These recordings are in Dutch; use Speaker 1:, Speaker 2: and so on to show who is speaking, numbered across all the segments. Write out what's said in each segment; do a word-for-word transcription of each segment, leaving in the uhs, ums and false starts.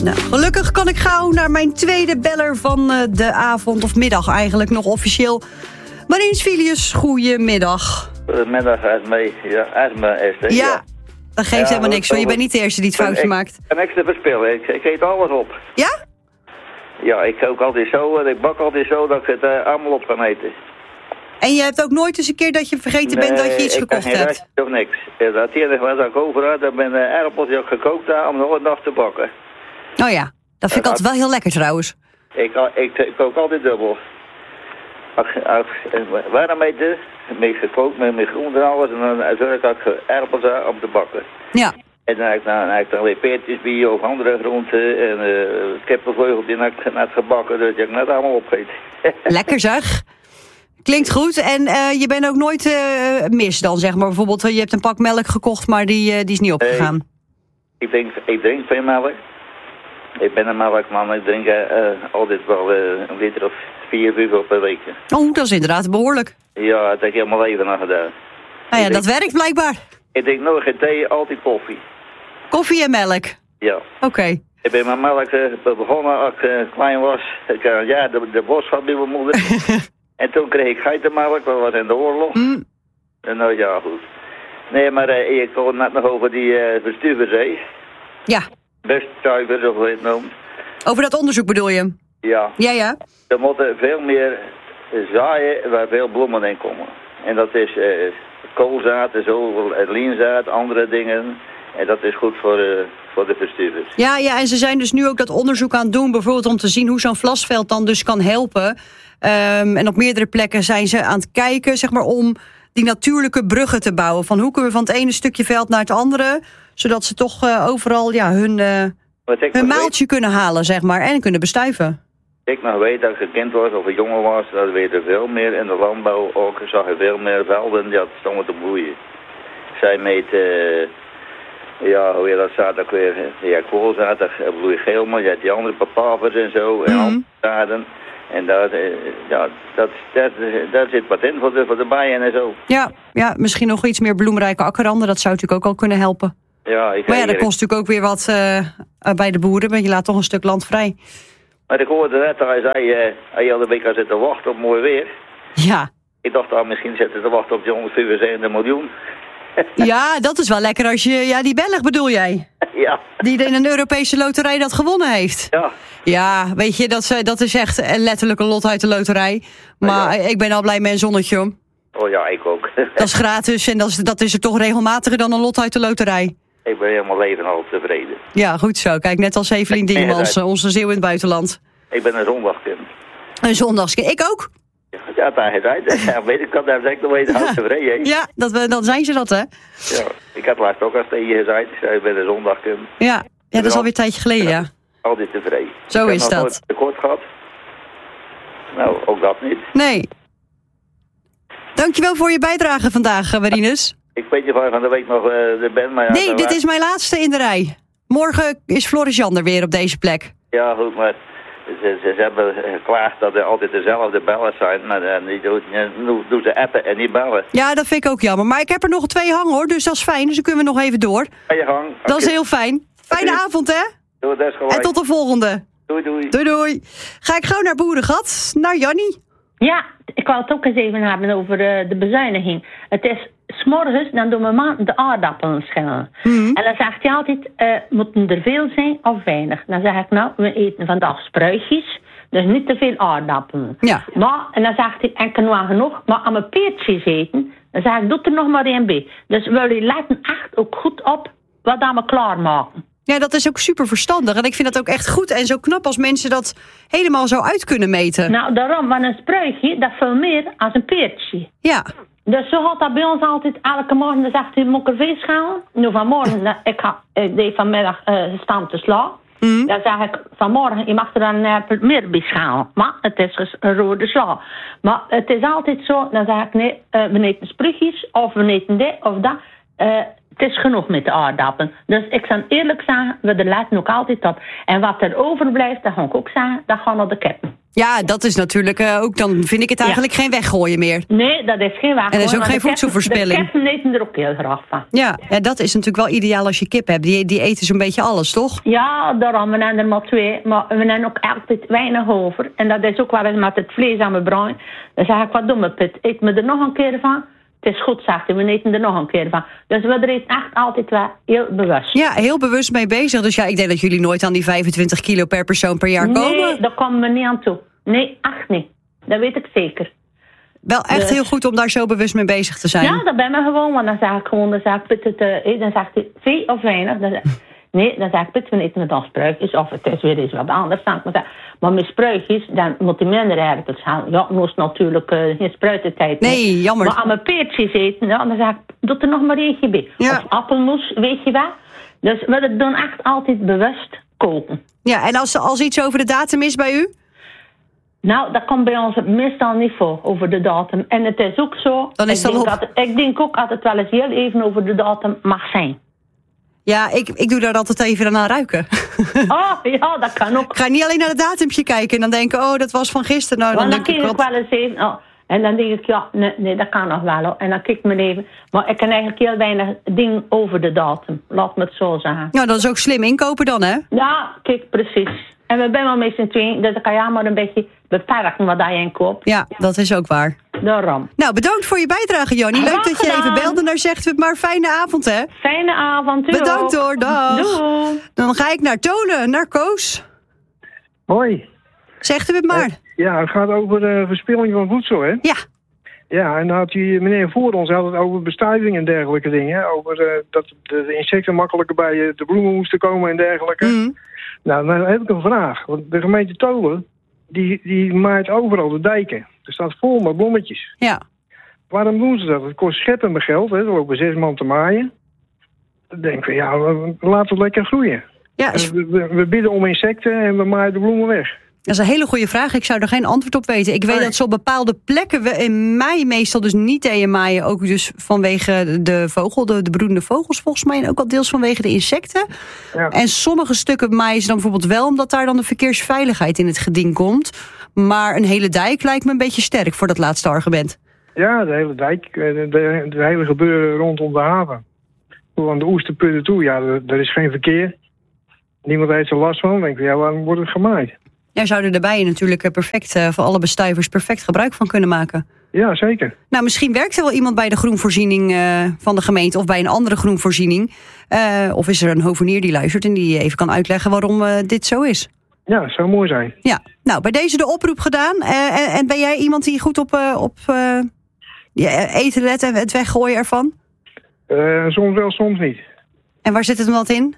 Speaker 1: Nou, gelukkig kan ik gauw naar mijn tweede beller van uh, de avond of middag eigenlijk nog officieel. Marien Svilius, goedemiddag.
Speaker 2: Goedemiddag, Esme. Ja, Esme is het.
Speaker 1: Ja, ja, dat geeft ja, helemaal niks hoor. Je bent niet de eerste die het foutje
Speaker 2: ik,
Speaker 1: maakt.
Speaker 2: Ik heb niks te verspillen. Ik, ik eet alles op.
Speaker 1: Ja?
Speaker 2: Ja, ik kook altijd zo en ik bak altijd zo dat ik het uh, allemaal op kan eten.
Speaker 1: En je hebt ook nooit eens een keer dat je vergeten nee, bent dat je iets gekocht hebt? Nee, ik
Speaker 2: heb niks. Dat enige wat ik over had, dat ben uh, aardappels gekookt daar om nog een dag te bakken.
Speaker 1: Oh ja, dat vind ik uh, altijd wel heel lekker trouwens.
Speaker 2: Ik, ik, ik kook altijd dubbel. Waarom eten? Met gekookt, met, met groenten en alles. En dan zorg ik aardappels om te bakken.
Speaker 1: Ja.
Speaker 2: En dan heb ik dan, dan, dan weer peertjes bij of andere groenten. En uh, kippenvleugeltje net, net gebakken, dus ik net allemaal opgeet.
Speaker 1: Lekker zeg. Klinkt goed. En uh, je bent ook nooit uh, mis dan, zeg maar. Bijvoorbeeld, je hebt een pak melk gekocht, maar die, uh, die is niet opgegaan.
Speaker 2: Nee, ik, drink, ik drink veel melk. Ik ben een melkman. Ik drink uh, altijd wel uh, een liter of vier, vijf per week.
Speaker 1: Oh, dat is inderdaad behoorlijk.
Speaker 2: Ja, dat heb ik helemaal leven aan gedaan.
Speaker 1: Nou ja,
Speaker 2: ik
Speaker 1: dat
Speaker 2: drink,
Speaker 1: werkt blijkbaar.
Speaker 2: Ik drink nooit geen thee, altijd koffie.
Speaker 1: Koffie en melk?
Speaker 2: Ja.
Speaker 1: Oké. Okay.
Speaker 2: Ik ben met melk uh, begonnen als ik uh, klein was. Ik uh, ja, de, de bos had bij mijn moeder. En toen kreeg ik geitenmelk, dat was in de oorlog. Mm. En nou ja, goed. Nee, maar uh, ik hoorde net nog over die uh, verstuivers, hè?
Speaker 1: Ja.
Speaker 2: Beststuivers, of hoe je het noemt.
Speaker 1: Over dat onderzoek bedoel je?
Speaker 2: Ja.
Speaker 1: Ja, ja.
Speaker 2: Er moeten veel meer zaaien waar veel bloemen in komen. En dat is uh, koolzaad, en zo, lienzaad, andere dingen. En dat is goed voor, uh, voor de verstuivers.
Speaker 1: Ja, ja, en ze zijn dus nu ook dat onderzoek aan het doen, bijvoorbeeld om te zien hoe zo'n vlasveld dan dus kan helpen. Um, en op meerdere plekken zijn ze aan het kijken, zeg maar, om die natuurlijke bruggen te bouwen. Van hoe kunnen we van het ene stukje veld naar het andere, zodat ze toch uh, overal ja, hun, uh, hun maaltje weet, kunnen halen, zeg maar, en kunnen bestuiven.
Speaker 2: Ik nog weet dat ik een kind was of een jongen was, dat weet er veel meer in de landbouw ook. Zag je veel meer velden die stonden te bloeien. Zij meet, uh, ja, hoe je dat staat ook weer, ja, koolzaad, dat bloeit geel, maar je hebt die andere papavers en zo, en mm. andere zaden. En dat, ja, dat, dat, dat zit wat in voor de, voor de bijen en zo.
Speaker 1: Ja, ja, misschien nog iets meer bloemrijke akkerranden, dat zou natuurlijk ook al kunnen helpen.
Speaker 2: Ja, ik
Speaker 1: maar ja, dat kost natuurlijk ook weer wat uh, bij de boeren, want je laat toch een stuk land vrij.
Speaker 2: Maar ik hoorde net dat hij zei, uh, hij had een week al zitten wachten op mooi weer.
Speaker 1: Ja.
Speaker 2: Ik dacht dat misschien zitten te wachten op die honderdvijfenzeventig miljoen.
Speaker 1: Ja, dat is wel lekker als je... Ja, die Belg bedoel jij?
Speaker 2: Ja.
Speaker 1: Die in een Europese loterij dat gewonnen heeft.
Speaker 2: Ja.
Speaker 1: Ja, weet je, dat, dat is echt letterlijk een lot uit de loterij. Maar ja, ik ben al blij met een zonnetje, hoor.
Speaker 2: Oh ja, ik ook.
Speaker 1: Dat is gratis en dat is, dat is er toch regelmatiger dan een lot uit de loterij.
Speaker 2: Ik ben helemaal leven al tevreden.
Speaker 1: Ja, goed zo. Kijk, net als Evelien Diemans, onze zeeuw in het buitenland.
Speaker 2: Ik ben een zondagskind.
Speaker 1: Een zondagskind. Ik ook.
Speaker 2: Ja, dat is uit. Ja, weet ik kan daar zeker nog weten
Speaker 1: ja.
Speaker 2: tevreden.
Speaker 1: Ja, dat we, dan zijn ze dat, hè?
Speaker 2: Ja, ik had laatst ook als tegen je gezegd, ik ben een zondagskind.
Speaker 1: Ja, ja, dat is alweer een tijdje geleden, ja.
Speaker 2: Altijd tevreden.
Speaker 1: Zo
Speaker 2: ik
Speaker 1: is dat. Ik heb nog
Speaker 2: nooit tekort gehad. Nou, ook dat niet.
Speaker 1: Nee. Dankjewel voor je bijdrage vandaag, Marinus.
Speaker 2: Ik weet je van de week nog uh, de ben, maar... Ja,
Speaker 1: nee, dit is mijn laatste in de rij. Morgen is Floris Jan er weer op deze plek.
Speaker 2: Ja, goed, maar ze, ze, ze hebben geklaagd dat er altijd dezelfde bellen zijn. Maar uh, die doen, uh, doen ze appen en niet bellen.
Speaker 1: Ja, dat vind ik ook jammer. Maar ik heb er nog twee hangen, hoor, dus dat is fijn. Dus dan kunnen we nog even door.
Speaker 2: Ga je gang.
Speaker 1: Dat is heel fijn. Fijne okay. avond, hè?
Speaker 2: Doei, dat is gelijk.
Speaker 1: En tot de volgende.
Speaker 2: Doei, doei.
Speaker 1: Doei, doei. Ga ik gauw naar Boerengat, naar Jannie.
Speaker 3: Ja, ik wou het ook eens even hebben over uh, de bezuiniging. Het is 's morgens, dan doen mijn man de aardappelen schillen. Mm-hmm. En dan zegt hij altijd, uh, moeten er veel zijn of weinig? Dan zeg ik, nou, we eten vandaag spruitjes, dus niet te veel aardappelen.
Speaker 1: Ja.
Speaker 3: Maar, en dan zegt hij, enkel wel genoeg, maar aan mijn peertjes eten, dan zeg ik, doe er nog maar één bij. Dus jullie letten echt ook goed op wat aan we klaarmaken.
Speaker 1: Ja, dat is ook super verstandig. En ik vind dat ook echt goed en zo knap als mensen dat helemaal zo uit kunnen meten.
Speaker 3: Nou, daarom, want een spruitje, dat veel meer als een peertje.
Speaker 1: Ja.
Speaker 3: Dus zo had dat bij ons altijd elke morgen. Dan zegt hij, moet ik er vlees schalen? Nu vanmorgen, nou, ik, ga, ik deed vanmiddag uh, staan te slaan. Mm. Dan zeg ik, vanmorgen, je mag er dan uh, meer bij schalen. Maar het is een rode sla. Maar het is altijd zo, dan zeg ik, nee, uh, we eten spruitjes, of we eten dit of dat. Uh, het is genoeg met de aardappelen. Dus ik zal eerlijk zeggen, we er laten ook altijd op. En wat er overblijft, dat ga ik ook zeggen, dat gaan naar de kippen.
Speaker 1: Ja, dat is natuurlijk uh, ook, dan vind ik het eigenlijk ja. geen weggooien meer.
Speaker 3: Nee, dat is geen weggooien.
Speaker 1: En er is ook geen voedselverspilling.
Speaker 3: De kippen eten er ook heel graag van.
Speaker 1: Ja, ja, dat is natuurlijk wel ideaal als je kip hebt. Die, die eten zo'n beetje alles, toch?
Speaker 3: Ja, daarom. We hebben er maar twee. Maar we hebben ook altijd weinig over. En dat is ook wel eens met het vlees aan mijn bruin. Dan zeg ik, wat doe me Pit? Eet me er nog een keer van? Het is goed, zegt hij. We eten er nog een keer van. Dus we er eten echt altijd wel heel bewust.
Speaker 1: Ja, heel bewust mee bezig. Dus ja, ik denk dat jullie nooit aan die vijfentwintig kilo per persoon per jaar komen.
Speaker 3: Nee, daar komen we niet aan toe. Nee, echt niet. Dat weet ik zeker.
Speaker 1: Wel echt dus heel goed om daar zo bewust mee bezig te zijn.
Speaker 3: Ja, dat ben ik gewoon. Want dan zeg ik gewoon, dan zeg ik, Pit, het, uh, dan zegt hij, veel of weinig? Dan zeg, nee, dan zeg ik, Pit, we eten het als spruikjes. Of het is weer eens wat anders. Maar, maar met spruikjes, dan moet die minder hertels gaan. Ja, nu is natuurlijk uh, geen spruitentijd.
Speaker 1: Nee, jammer.
Speaker 3: Maar aan mijn peertjes eten, ja, dan zeg ik, doe er nog maar eentje bij. Ja. Of appelmoes, weet je wat. Dus we doen echt altijd bewust koken.
Speaker 1: Ja, en als, als iets over de datum is bij u?
Speaker 3: Nou, dat komt bij ons meestal niet voor, over de datum. En het is ook zo,
Speaker 1: Dan is
Speaker 3: ik, denk
Speaker 1: op...
Speaker 3: dat, ik denk ook dat het wel eens heel even over de datum mag zijn.
Speaker 1: Ja, ik, ik doe daar altijd even aan ruiken.
Speaker 3: Oh, ja, dat kan ook.
Speaker 1: Ik ga niet alleen naar het datumpje kijken en dan denken, oh, dat was van gisteren. Nou, dan,
Speaker 3: dan
Speaker 1: denk
Speaker 3: kijk
Speaker 1: ik,
Speaker 3: ik wel eens even, oh, en dan denk ik, ja, nee, nee, dat kan nog wel. Hoor. En dan kijk ik me even, maar ik kan eigenlijk heel weinig dingen over de datum. Laat me het zo zeggen.
Speaker 1: Nou, dat is ook slim inkopen dan, hè?
Speaker 3: Ja, kijk, precies. En we zijn wel met z'n tweeën, dus dan kan je maar een beetje beperken wat je inkoopt.
Speaker 1: Ja, dat is ook waar.
Speaker 3: Daarom.
Speaker 1: Nou, bedankt voor je bijdrage, Jannie. Leuk dat je even belde naar Zegt U Het Maar. Fijne avond, hè?
Speaker 3: Fijne avond, u
Speaker 1: Bedankt
Speaker 3: ook.
Speaker 1: hoor, dag.
Speaker 3: Doei.
Speaker 1: Dan ga ik naar Tolen, naar Koos.
Speaker 4: Hoi.
Speaker 1: Zegt U Het Maar.
Speaker 4: Ja, het gaat over de verspilling van voedsel, hè?
Speaker 1: Ja.
Speaker 4: Ja, en dan had die meneer voor ons had het over bestuiving en dergelijke dingen. Over uh, dat de insecten makkelijker bij uh, de bloemen moesten komen en dergelijke.
Speaker 1: Mm.
Speaker 4: Nou, dan heb ik een vraag. Want de gemeente Tolen, die, die maait overal de dijken. Er staat vol met blommetjes.
Speaker 1: Ja.
Speaker 4: Waarom doen ze dat? Het kost scheppen met geld, hè. Er lopen zes man te maaien. Dan denk ik, ja, laten het lekker groeien.
Speaker 1: Ja, is...
Speaker 4: we, we, we bidden om insecten en we maaien de bloemen weg.
Speaker 1: Dat is een hele goede vraag. Ik zou er geen antwoord op weten. Ik weet nee. dat ze op bepaalde plekken in mei meestal dus niet tegen maaien. Ook dus vanwege de vogel, de, de broedende vogels volgens mij. En ook al deels vanwege de insecten. Ja. En sommige stukken maaien ze dan bijvoorbeeld wel, omdat daar dan de verkeersveiligheid in het geding komt. Maar een hele dijk lijkt me een beetje sterk voor dat laatste argument.
Speaker 4: Ja, de hele dijk. De, de, de hele gebeuren rondom de haven. Aan de Oesterputten toe, ja, er, er is geen verkeer. Niemand heeft er last van. Dan denk ik, ja, waarom wordt het gemaaid?
Speaker 1: Ja, zouden er bijen natuurlijk perfect, uh, voor alle bestuivers perfect gebruik van kunnen maken.
Speaker 4: Ja, zeker.
Speaker 1: Nou, misschien werkt er wel iemand bij de groenvoorziening uh, van de gemeente of bij een andere groenvoorziening. Uh, of is er een hovenier die luistert en die even kan uitleggen waarom uh, dit zo is.
Speaker 4: Ja, dat zou mooi zijn.
Speaker 1: Ja, nou, bij deze de oproep gedaan. Uh, en, en ben jij iemand die goed op, uh, op uh, eten let en het weggooien ervan?
Speaker 4: Uh, soms wel, soms niet.
Speaker 1: En waar zit het dan wat in?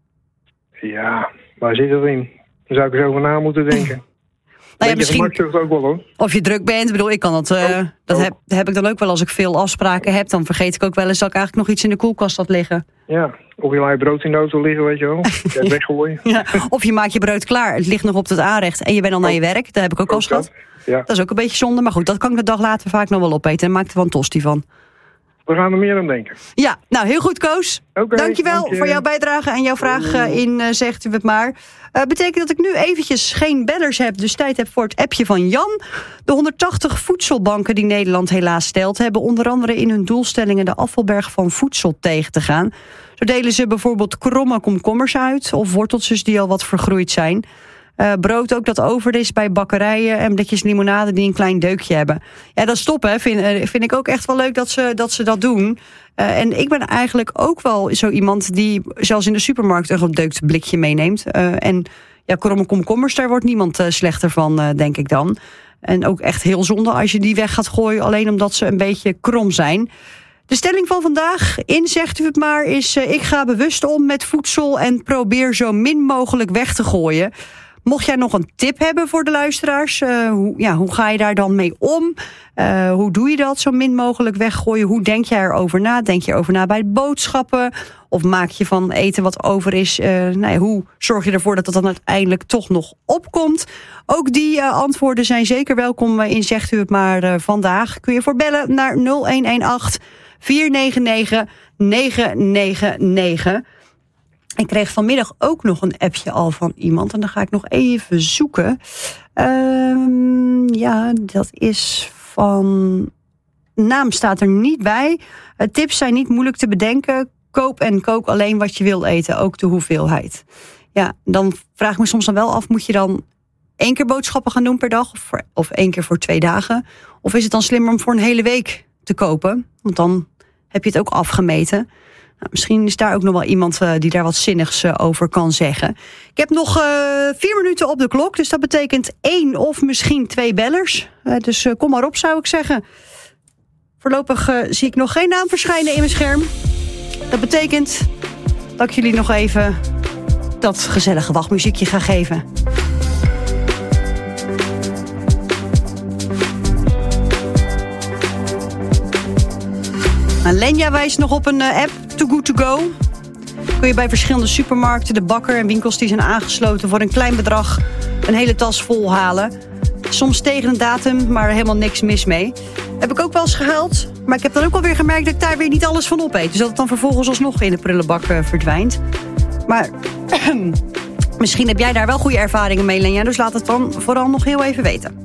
Speaker 4: Ja, waar zit het in? Daar zou ik eens over na moeten denken.
Speaker 1: Nou ja, misschien
Speaker 4: ook wel, hoor.
Speaker 1: Of je druk bent. Ik bedoel, ik kan dat. Uh, oh, dat heb, heb ik dan ook wel als ik veel afspraken heb. Dan vergeet ik ook wel eens dat ik eigenlijk nog iets in de koelkast had liggen.
Speaker 4: Ja, of je laat je brood in de auto liggen, weet je wel. Ja, weggooien.
Speaker 1: Ja, of je maakt je brood klaar. Het ligt nog op het aanrecht. En je bent al oh. naar je werk. Dat heb ik ook al eens gehad. Ja. Dat is ook een beetje zonde. Maar goed, dat kan ik de dag later vaak nog wel opeten. En maak er wel een tosti van.
Speaker 4: We gaan er meer aan denken.
Speaker 1: Ja, nou heel goed, Koos.
Speaker 4: Okay,
Speaker 1: Dankjewel
Speaker 4: dank je.
Speaker 1: voor jouw bijdrage en jouw vraag uh, in uh, Zegt U Het Maar. Uh, betekent dat ik nu eventjes geen bellers heb, dus tijd heb voor het appje van Jan. De honderdtachtig voedselbanken die Nederland helaas stelt, hebben onder andere in hun doelstellingen de afvalberg van voedsel tegen te gaan. Zo delen ze bijvoorbeeld kromme komkommers uit of worteltjes die al wat vergroeid zijn. Uh, brood ook dat over is bij bakkerijen en blikjes limonade die een klein deukje hebben. Ja, dat is top, hè. Vind, uh, vind ik ook echt wel leuk dat ze dat, ze dat doen. Uh, en ik ben eigenlijk ook wel zo iemand die zelfs in de supermarkt een gedeukt blikje meeneemt. Uh, en ja, kromme komkommers, daar wordt niemand uh, slechter van, uh, denk ik dan. En ook echt heel zonde als je die weg gaat gooien, alleen omdat ze een beetje krom zijn. De stelling van vandaag, in Zegt U Het Maar, is uh, ik ga bewust om met voedsel en probeer zo min mogelijk weg te gooien. Mocht jij nog een tip hebben voor de luisteraars, uh, hoe, ja, hoe ga je daar dan mee om? Uh, hoe doe je dat, zo min mogelijk weggooien? Hoe denk je erover na? Denk je erover na bij boodschappen? Of maak je van eten wat over is? Uh, nou ja, hoe zorg je ervoor dat het dan uiteindelijk toch nog opkomt? Ook die uh, antwoorden zijn zeker welkom in Zegt U Het Maar uh, vandaag. Kun je voor bellen naar nul een een acht vier negen negen negen negen negen. Ik kreeg vanmiddag ook nog een appje al van iemand. En dan ga ik nog even zoeken. Um, ja, dat is van... Naam staat er niet bij. Uh, tips zijn niet moeilijk te bedenken. Koop en kook alleen wat je wil eten. Ook de hoeveelheid. Ja, dan vraag ik me soms dan wel af. Moet je dan één keer boodschappen gaan doen per dag? Of, voor, of één keer voor twee dagen? Of is het dan slimmer om voor een hele week te kopen? Want dan heb je het ook afgemeten. Nou, misschien is daar ook nog wel iemand uh, die daar wat zinnigs uh, over kan zeggen. Ik heb nog uh, vier minuten op de klok. Dus dat betekent één of misschien twee bellers. Uh, dus uh, kom maar op, zou ik zeggen. Voorlopig uh, zie ik nog geen naam verschijnen in mijn scherm. Dat betekent dat ik jullie nog even dat gezellige wachtmuziekje ga geven. Nou, Lenja wijst nog op een uh, app, Too Good To Go. Kun je bij verschillende supermarkten, de bakker en winkels die zijn aangesloten voor een klein bedrag een hele tas vol halen. Soms tegen een datum, maar helemaal niks mis mee. Heb ik ook wel eens gehaald. Maar ik heb dan ook alweer gemerkt dat ik daar weer niet alles van opeet. Dus dat het dan vervolgens alsnog in de prullenbak uh, verdwijnt. Maar misschien heb jij daar wel goede ervaringen mee, Lenja. Dus laat het dan vooral nog heel even weten.